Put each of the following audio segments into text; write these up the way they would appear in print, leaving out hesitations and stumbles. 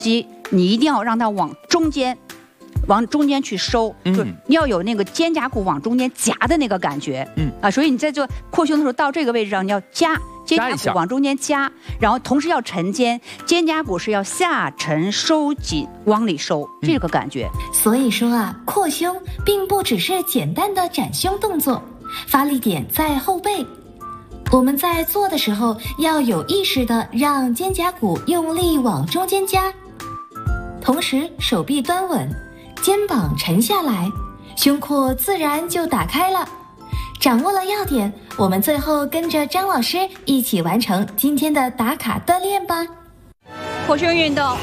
鸡你一定要让它往中间去收，就是你要有那个肩胛骨往中间夹的那个感觉，所以你在做扩胸的时候，到这个位置上你要夹肩胛骨往中间夹，然后同时要沉肩，肩胛骨是要下沉收紧往里收，这个感觉。 所以说啊，扩胸并不只是简单的展胸动作，发力点在后背。我们在做的时候要有意识的让肩胛骨用力往中间夹，同时手臂端稳，肩膀沉下来，胸廓自然就打开了。掌握了要点，我们最后跟着张老师一起完成今天的打卡锻炼吧。 扩胸运动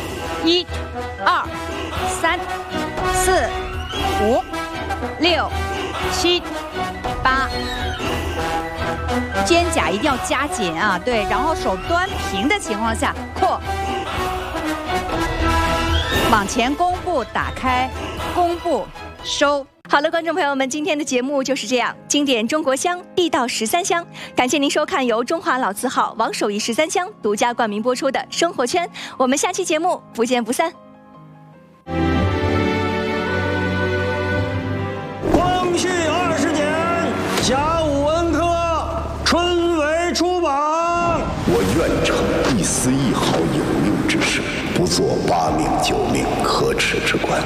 ，1、2、3、4、5、6、7、8。肩胛一定要夹紧啊，对，然后手端平的情况下扩，往前弓步打开，弓步收。 好了，观众朋友们，今天的节目就是这样，经典中国香，地道13香。感谢您收看由中华老字号王守义13香独家冠名播出的《生活圈》，我们下期节目不见不散。 光绪20年甲午文科春闱出版。 我愿成一丝一毫有用之事，不做8命9命可耻之官。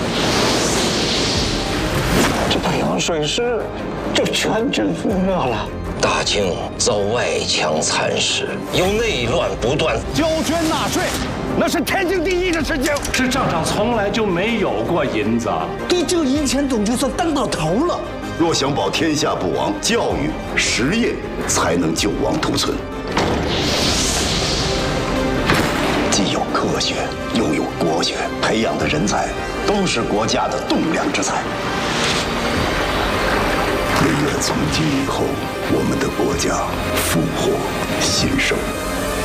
这太阳水师就全军覆没了。 大清遭外强蚕食，由内乱不断。 交捐纳税，那是天经地义的事情。 这账上从来就没有过银子。 对这一钱总就算当到头了。 若想保天下不亡，教育实业才能救亡图存。既有科学，又有国学，培养的人才都是国家的栋梁之才。唯愿从今以后，我们的国家富获兴盛。